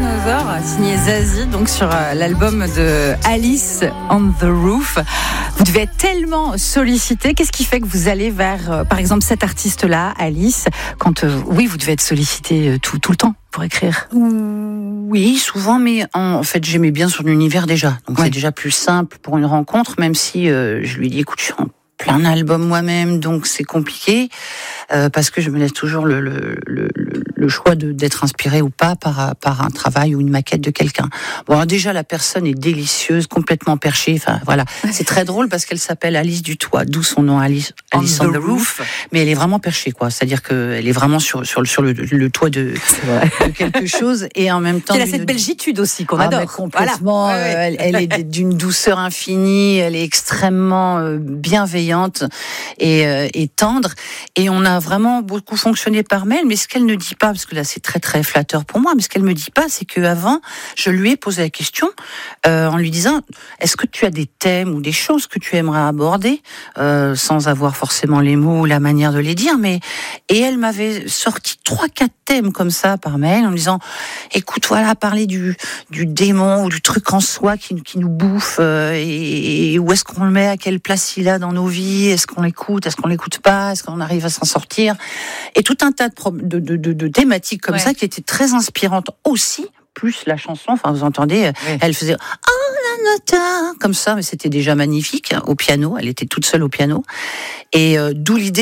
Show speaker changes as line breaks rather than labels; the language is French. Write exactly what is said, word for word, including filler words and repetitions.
Dinosaure, signé Zazie, donc sur euh, l'album de Alice on the Roof. Vous devez être tellement sollicité. Qu'est-ce qui fait que vous allez vers, euh, par exemple, cet artiste-là, Alice, quand, euh, oui, vous devez être sollicité euh, tout, tout le temps pour écrire?
Oui, souvent, mais en, en fait, j'aimais bien son univers déjà. Donc, ouais. C'est déjà plus simple pour une rencontre, même si euh, je lui dis, écoute, je suis en plein album moi-même, donc c'est compliqué, euh, parce que je me laisse toujours le, le, le, le choix de, d'être inspiré ou pas par, par un travail ou une maquette de quelqu'un. Bon, alors déjà, la personne est délicieuse, complètement perchée, enfin voilà. C'est très drôle parce qu'elle s'appelle Alice du Toit, d'où son nom, Alice, Alice on, on the, the roof. roof. Mais elle est vraiment perchée, quoi. C'est-à-dire qu'elle est vraiment sur, sur, sur le, le toit de, de quelque chose, et en même temps...
Elle a cette belgitude aussi qu'on
ah,
adore.
Complètement, voilà. euh, elle, elle est d'une douceur infinie, elle est extrêmement euh, bienveillante et, euh, et tendre, et on a vraiment beaucoup fonctionné par mail. Mais ce qu'elle ne dit pas, parce que là c'est très très flatteur pour moi, mais ce qu'elle me dit pas, c'est qu'avant je lui ai posé la question euh, en lui disant, est-ce que tu as des thèmes ou des choses que tu aimerais aborder, euh, sans avoir forcément les mots ou la manière de les dire, mais et elle m'avait sorti trois quatre thèmes comme ça par mail en me disant, écoute, voilà, parler du du démon ou du truc en soi qui, qui nous bouffe, euh, et, et où est-ce qu'on le met, à quelle place il a dans nos vies, est-ce qu'on l'écoute, est-ce qu'on l'écoute pas, est-ce qu'on arrive à s'en sortir, et tout un tas de, pro- de, de, de, de thématiques comme ouais. ça qui étaient très inspirantes aussi, plus la chanson, enfin vous entendez, oui. Elle faisait oh la nota comme ça, mais c'était déjà magnifique, hein, au piano, elle était toute seule au piano, et euh, d'où l'idée